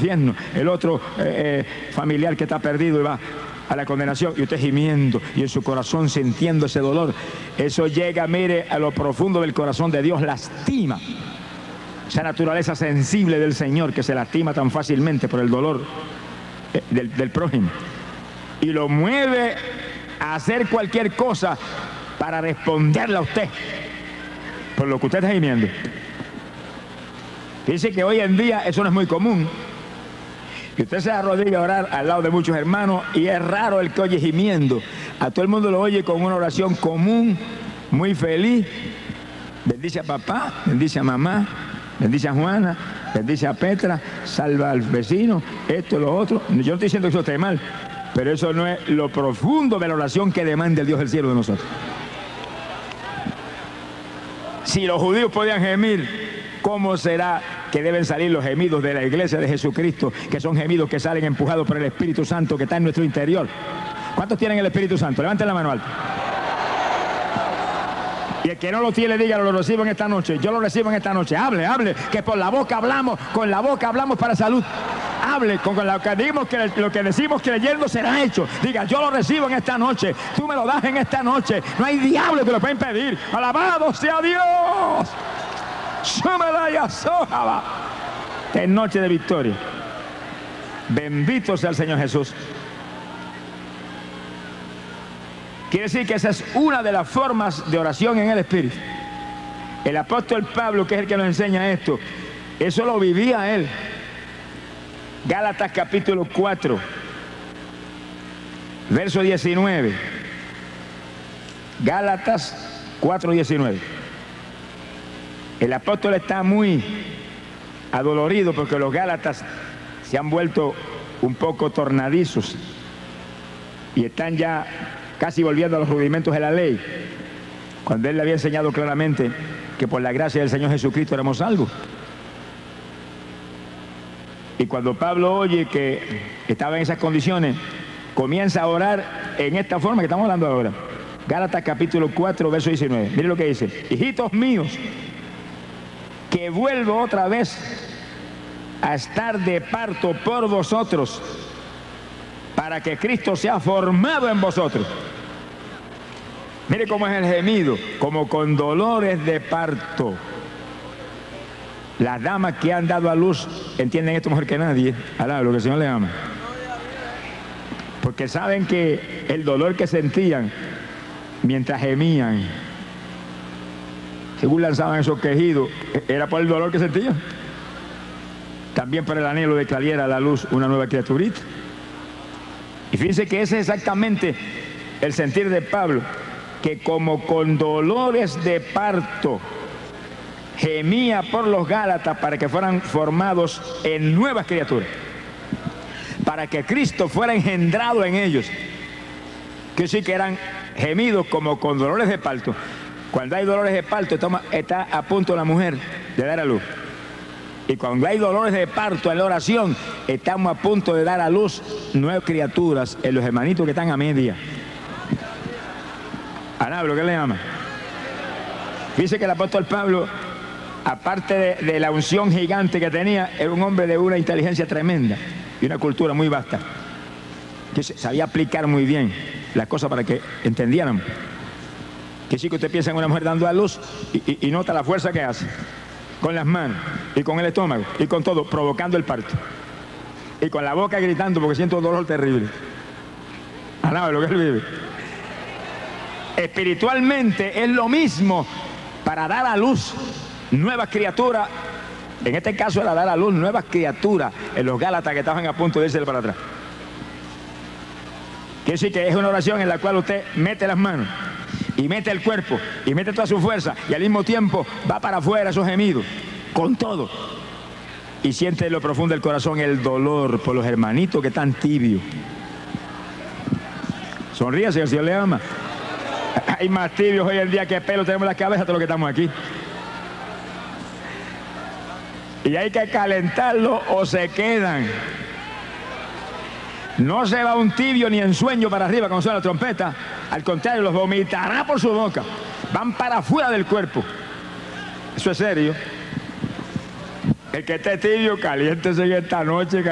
infierno, el otro familiar que está perdido y va a la condenación, y usted gimiendo y en su corazón sintiendo ese dolor. Eso llega, mire, a lo profundo del corazón de Dios, lastima esa naturaleza sensible del Señor que se lastima tan fácilmente por el dolor del prójimo, y lo mueve a hacer cualquier cosa para responderle a usted por lo que usted está gimiendo. Dice que hoy en día eso no es muy común, que usted se arrodilla a orar al lado de muchos hermanos, y es raro el que oye gimiendo. A todo el mundo lo oye con una oración común, muy feliz. Bendice a papá, bendice a mamá, bendice a Juana, bendice a Petra, salva al vecino, esto, lo otro. Yo no estoy diciendo que eso esté mal, pero eso no es lo profundo de la oración que demanda el Dios del cielo de nosotros. Si los judíos podían gemir, ¿cómo será que deben salir los gemidos de la iglesia de Jesucristo, que son gemidos que salen empujados por el Espíritu Santo que está en nuestro interior? ¿Cuántos tienen el Espíritu Santo? Levanten la mano alta. Y el que no lo tiene, dígalo, lo recibo en esta noche. Yo lo recibo en esta noche. Hable, hable, que por la boca hablamos, con la boca hablamos para salud. Hable, con la que digamos que lo que decimos creyendo será hecho. Diga, yo lo recibo en esta noche. Tú me lo das en esta noche. No hay diablo que lo pueda impedir. Alabado sea Dios. Es noche de victoria. Bendito sea el Señor Jesús. Quiere decir que esa es una de las formas de oración en el Espíritu. El apóstol Pablo, que es el que nos enseña esto, eso lo vivía él. Gálatas capítulo 4, verso 19. Gálatas 4, 19. El apóstol está muy adolorido porque los gálatas se han vuelto un poco tornadizos y están ya casi volviendo a los rudimentos de la ley, cuando él le había enseñado claramente que por la gracia del Señor Jesucristo éramos salvos. Y cuando Pablo oye que estaba en esas condiciones, comienza a orar en esta forma que estamos hablando ahora. Gálatas capítulo 4, verso 19. Miren lo que dice: hijitos míos, que vuelvo otra vez a estar de parto por vosotros, para que Cristo sea formado en vosotros. Mire cómo es el gemido, como con dolores de parto. Las damas que han dado a luz entienden esto mejor que nadie. Alaba lo que el Señor le ama. Porque saben que el dolor que sentían mientras gemían, según lanzaban esos quejidos, era por el dolor que sentían. También por el anhelo de que saliera a la luz una nueva criaturita. Y fíjense que ese es exactamente el sentir de Pablo, que como con dolores de parto gemía por los Gálatas para que fueran formados en nuevas criaturas, para que Cristo fuera engendrado en ellos. Que sí que eran gemidos como con dolores de parto. Cuando hay dolores de parto, está a punto la mujer de dar a luz. Y cuando hay dolores de parto en la oración, estamos a punto de dar a luz nuevas criaturas en los hermanitos que están a media. Anablo, ¿qué le llama? Dice que el apóstol Pablo, aparte de la unción gigante que tenía, era un hombre de una inteligencia tremenda y una cultura muy vasta, que sabía aplicar muy bien las cosas para que entendieran. Que sí, que usted piensa en una mujer dando a luz y nota la fuerza que hace con las manos y con el estómago y con todo, provocando el parto, y con la boca gritando porque siento un dolor terrible. Alaba lo que él vive. Espiritualmente es lo mismo. Para dar a luz nuevas criaturas, en este caso era dar a luz nuevas criaturas en los Gálatas que estaban a punto de irse para atrás. Quiere decir que es una oración en la cual usted mete las manos y mete el cuerpo y mete toda su fuerza, y al mismo tiempo va para afuera esos gemidos con todo, y siente en lo profundo del corazón el dolor por los hermanitos que están tibios. Sonríase, el Señor le ama. Hay más tibios hoy en día que pelo tenemos en la cabeza todos los que estamos aquí. Y hay que calentarlo o se quedan. No se va un tibio ni en sueño para arriba cuando suena la trompeta. Al contrario, los vomitará por su boca. Van para afuera del cuerpo. Eso es serio. El que esté tibio, caliéntese en esta noche.